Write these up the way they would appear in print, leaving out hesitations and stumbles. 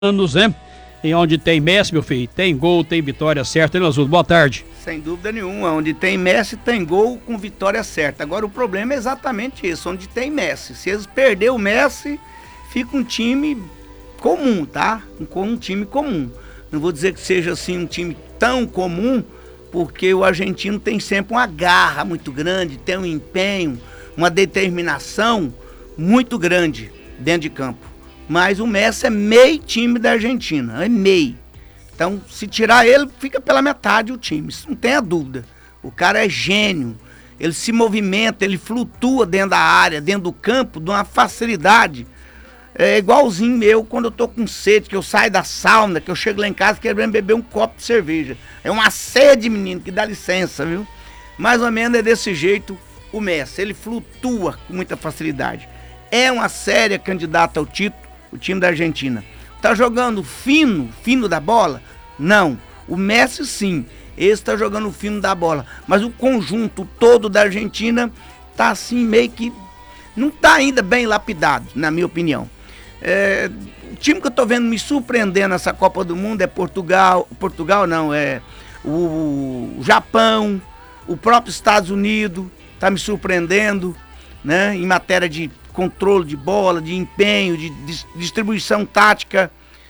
anos, né? E onde tem Messi, meu filho, tem gol, tem vitória certa, hein, Azul? Boa tarde. Sem dúvida nenhuma, onde tem Messi tem gol com vitória certa. Agora o problema é exatamente isso, onde tem Messi. Se eles perderem o Messi, fica um time comum, tá? Um time comum. Não vou dizer que seja assim um time tão comum, porque o argentino tem sempre uma garra muito grande, tem um empenho, uma determinação muito grande dentro de campo. Mas o Messi é meio time da Argentina, é meio. Então, se tirar ele, fica pela metade o time, isso não tenha dúvida. O cara é gênio, ele se movimenta, ele flutua dentro da área, dentro do campo, de uma facilidade. É igualzinho eu quando eu tô com sede, que eu saio da sauna, que eu chego lá em casa querendo beber um copo de cerveja. É uma sede, menino, que dá licença, viu? Mais ou menos é desse jeito o Messi, ele flutua com muita facilidade. É uma séria candidata ao título, o time da Argentina. Tá jogando fino da bola? Não. O Messi sim, esse está jogando fino da bola. Mas o conjunto todo da Argentina tá assim meio que... não tá ainda bem lapidado, na minha opinião. O time que eu tô vendo me surpreender nessa Copa do Mundo é Portugal não, é o Japão, o próprio Estados Unidos, tá me surpreendendo, né? Em matéria de controle de bola, de empenho, de distribuição tática.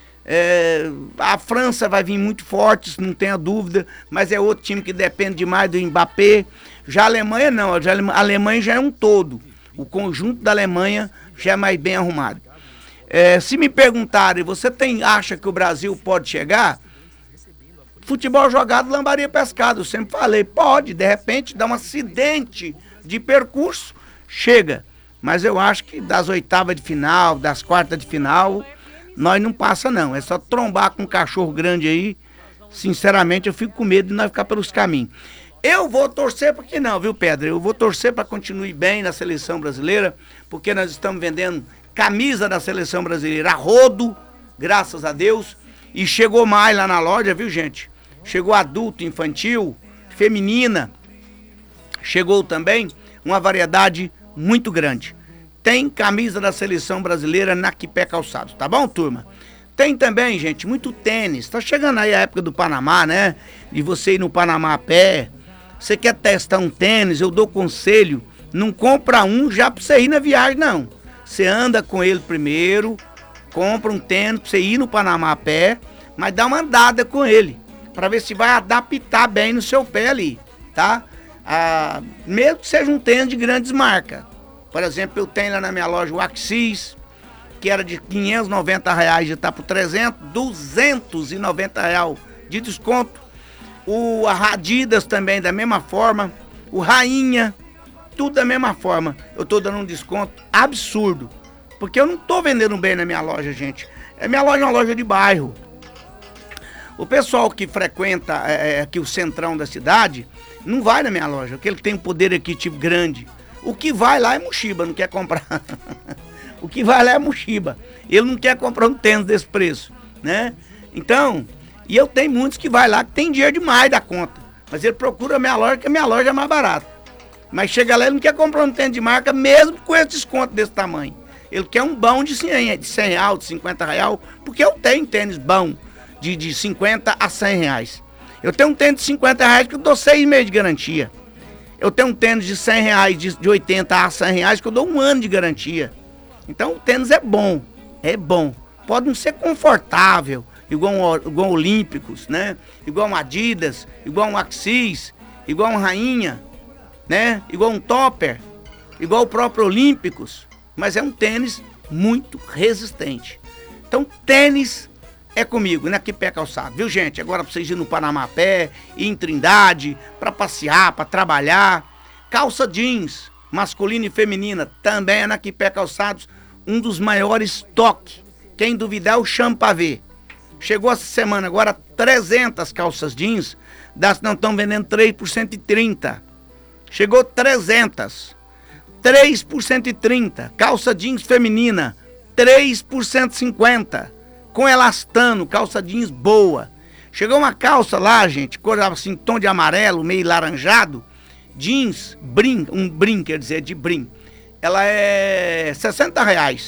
A França vai vir muito forte, não tenha dúvida, mas é outro time que depende demais do Mbappé. Já a Alemanha não, a Alemanha já é um todo. O conjunto da Alemanha já é mais bem arrumado. Se me perguntarem, você acha que o Brasil pode chegar? Futebol jogado, lambaria pescado. Eu sempre falei, pode, de repente, dar um acidente de percurso, chega. Mas eu acho que das oitavas de final, das quartas de final, nós não passa não. É só trombar com um cachorro grande aí. Sinceramente, eu fico com medo de nós ficar pelos caminhos. Eu vou torcer para que não, viu, Pedro? Eu vou torcer para continue bem na seleção brasileira, porque nós estamos vendendo camisa da seleção brasileira a rodo, graças a Deus. E chegou mais lá na loja, viu, gente? Chegou adulto, infantil, feminina. Chegou também uma variedade muito grande. Tem camisa da seleção brasileira na Quipé Calçados, tá bom, turma? Tem também, gente, muito tênis. Tá chegando aí a época do Panamá, né? De você ir no Panamá a pé. Você quer testar um tênis, eu dou conselho, não compra um já pra você ir na viagem, não. Você anda com ele primeiro, compra um tênis pra você ir no Panamá a pé, mas dá uma andada com ele, pra ver se vai adaptar bem no seu pé ali, tá? Mesmo que seja um tênis de grandes marcas. Por exemplo, eu tenho lá na minha loja o Axis, que era de R$590, já tá por 300, R$290 de desconto. O Adidas também da mesma forma, o Rainha, tudo da mesma forma. Eu tô dando um desconto absurdo, porque eu não tô vendendo bem na minha loja, gente. Minha loja é uma loja de bairro. O pessoal que frequenta aqui o centrão da cidade, não vai na minha loja, porque ele tem um poder aquisitivo grande. O que vai lá é mochiba, não quer comprar. O que vai lá é mochiba. Ele não quer comprar um tênis desse preço, né? Então, e eu tenho muitos que vai lá que tem dinheiro demais da conta. Mas ele procura a minha loja, que a minha loja é mais barata. Mas chega lá, ele não quer comprar um tênis de marca, mesmo com esse desconto desse tamanho. Ele quer um bom de 100 reais, de 50 reais, porque eu tenho tênis bom de 50 a 100 reais. Eu tenho um tênis de 50 reais que eu dou 6 meses de garantia. Eu tenho um tênis de 100 reais, de 80 a 100 reais, que eu dou 1 ano de garantia. Então o tênis é bom, é bom. Pode não ser confortável, igual um Olímpicos, né? Igual um Adidas, igual um Axis, igual um Rainha, né? Igual um Topper, igual o próprio Olímpicos. Mas é um tênis muito resistente. Então tênis é comigo, né? Aqui pé calçado, viu, gente? Agora pra vocês irem no Panamá a pé, ir em Trindade, pra passear, pra trabalhar. Calça jeans, masculina e feminina, também é na Quipé Calçados, um dos maiores estoques. Quem duvidar, o chama pra ver. Chegou essa semana agora 300 calças jeans, não estão vendendo 3 por 130. Chegou 300. 3 por 130. Calça jeans feminina, 3 por 150. Com elastano, calça jeans boa. Chegou uma calça lá, gente, cor assim, tom de amarelo, meio laranjado, jeans, brim, quer dizer, de brim. Ela é 60 reais,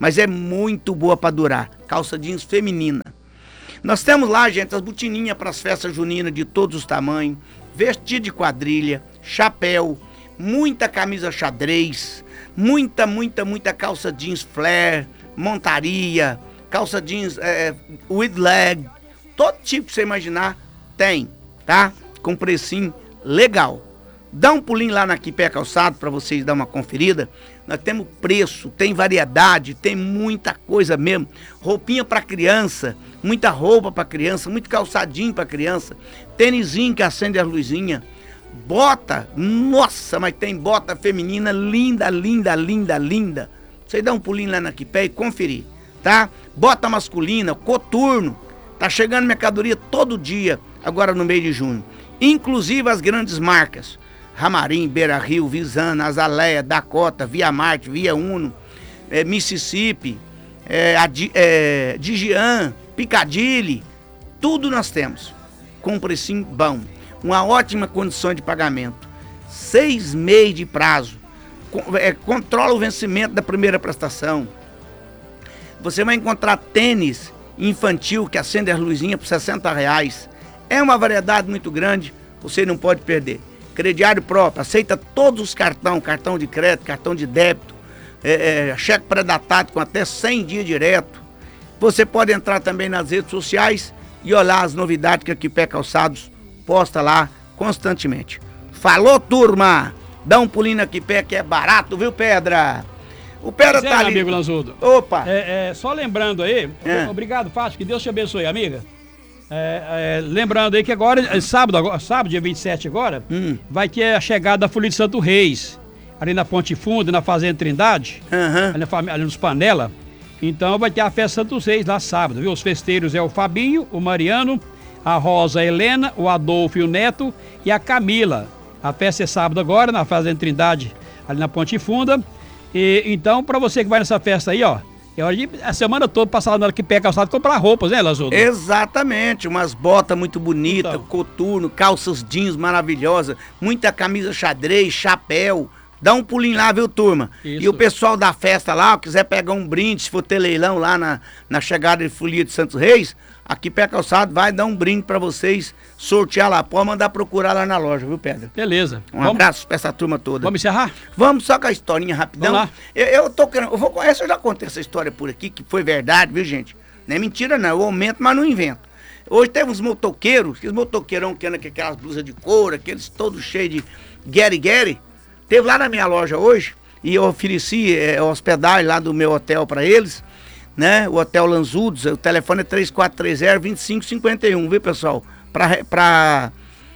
mas é muito boa para durar. Calça jeans feminina. Nós temos lá, gente, as botininhas para as festas juninas de todos os tamanhos, vestido de quadrilha, chapéu, muita camisa xadrez, muita calça jeans flare, montaria, calça jeans with leg, todo tipo que você imaginar tem, tá? Com precinho legal. Dá um pulinho lá na Quipé Calçado para vocês dar uma conferida. Nós temos preço, tem variedade, tem muita coisa mesmo. Roupinha para criança, muita roupa para criança, muito calçadinho para criança. Tênisinho que acende as luzinhas. Bota, nossa, mas tem bota feminina linda. Você dá um pulinho lá na Quipé e conferir, tá? Bota masculina, coturno. Tá chegando mercadoria todo dia, agora no mês de junho. Inclusive as grandes marcas. Ramarim, Beira Rio, Visana, Azaleia, Dakota, Via Marte, Via Uno, Mississippi, Digian, Piccadilly, tudo nós temos, com um precinho bom, uma ótima condição de pagamento, 6 meses de prazo, controla o vencimento da primeira prestação. Você vai encontrar tênis infantil que acende as luzinhas por R$60, é uma variedade muito grande, você não pode perder. Crediário próprio, aceita todos os cartão de crédito, cartão de débito, cheque pré-datado com até 100 dias direto. Você pode entrar também nas redes sociais e olhar as novidades que a Quipé Calçados posta lá constantemente. Falou, turma! Dá um pulinho na Quipé que é barato, viu, Pedra? O Pedra tá ali. Amigo Lanzudo. Opa! Só lembrando aí, obrigado, Fátima, que Deus te abençoe, amiga. Lembrando aí que agora, sábado, dia 27 agora, vai ter a chegada da Folia de Santo Reis, ali na Ponte Funda, na Fazenda Trindade, ali nos Panela. Então vai ter a festa Santos Reis lá sábado, viu? Os festeiros é o Fabinho, o Mariano, a Rosa, a Helena, o Adolfo e o Neto e a Camila. A festa é sábado agora, na Fazenda Trindade, ali na Ponte Funda. E então, para você que vai nessa festa aí, ó, é hora de a semana toda passar lá na Quipé Calçado comprar roupas, né, Lazudo? Exatamente, umas botas muito bonitas, então, coturno, calças jeans maravilhosas, muita camisa xadrez, chapéu. Dá um pulinho lá, viu, turma? Isso. E o pessoal da festa lá, quiser pegar um brinde, se for ter leilão lá na chegada de Folia de Santos Reis, a Quipé Calçado vai dar um brinde pra vocês sortear lá. Pode mandar procurar lá na loja, viu, Pedro? Beleza. Abraço pra essa turma toda. Vamos encerrar? Vamos só com a historinha rapidão. Vamos lá. Eu tô querendo, eu já contei essa história por aqui, que foi verdade, viu, gente? Não é mentira não, eu aumento, mas não invento. Hoje teve uns motoqueiros, aqueles motoqueirão que andam com aquelas blusas de couro, aqueles todos cheios de gueri-gueri. Teve lá na minha loja hoje, e eu ofereci hospedagem lá do meu hotel pra eles, né? O Hotel Lanzudos, o telefone é 3430-2551, viu, pessoal? Para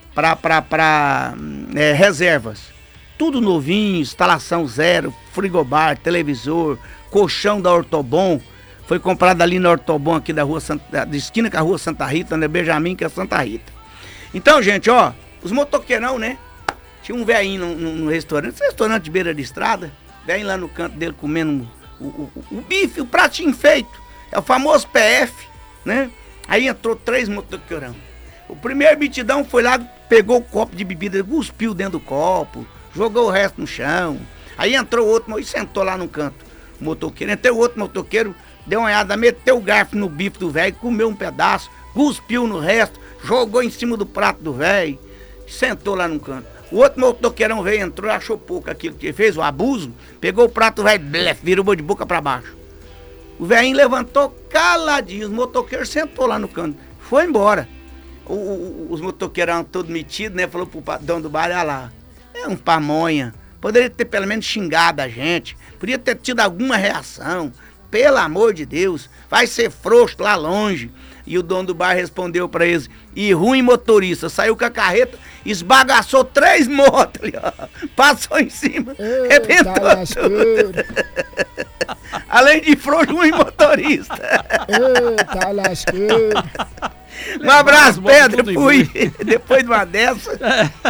reservas. Tudo novinho, instalação zero, frigobar, televisor, colchão da Ortobon. Foi comprado ali na Ortobon, aqui da esquina com a rua Santa Rita, né? Benjamin, que é Santa Rita. Então, gente, ó, os motoqueirão, né? Tinha um velhinho no restaurante de beira de estrada, velhinho lá no canto dele comendo o bife, o pratinho feito, é o famoso PF, né? Aí entrou 3 motoqueirão. O primeiro bitidão foi lá, pegou o copo de bebida, cuspiu dentro do copo, jogou o resto no chão. Aí entrou outro e sentou lá no canto, o motoqueiro. Entrou outro motoqueiro, deu uma olhada, meteu o garfo no bife do velho, comeu um pedaço, cuspiu no resto, jogou em cima do prato do velho, sentou lá no canto. O outro motoqueirão veio, entrou, achou pouco aquilo que ele fez, o abuso, pegou o prato, velho, virou de boca pra baixo. O velhinho levantou caladinho, os motoqueiros sentou lá no canto, foi embora. Os motoqueirão todos metidos, né, falou pro dono do bar, olha lá, é um pamonha, poderia ter pelo menos xingado a gente, podia ter tido alguma reação, pelo amor de Deus, vai ser frouxo lá longe. E o dono do bar respondeu pra eles, e ruim motorista, saiu com a carreta, esbagaçou 3 motos ali, ó, passou em cima, arrebentou tudo. Além de frouxo, ruim motorista. Tá lasqueiro. Um abraço, Pedro, fui, depois de uma dessa.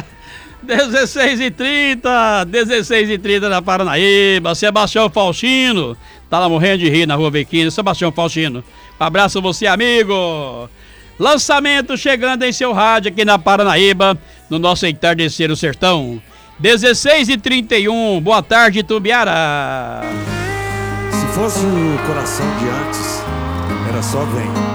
16h30 na Paranaíba, Sebastião Faustino, tá lá morrendo de rir na Rua Vequina, Sebastião Faustino. Um abraço a você, amigo. Lançamento chegando em seu rádio aqui na Paranaíba, no nosso Entardecer o Sertão. 16h31, boa tarde, Tubiara. fosse o coração de antes, era só vem.